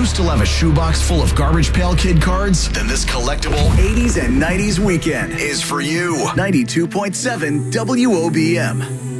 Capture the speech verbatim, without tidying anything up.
you still have a shoebox full of Garbage Pail Kid cards? Then this collectible eighties and nineties weekend is for you. ninety-two point seven W O B M.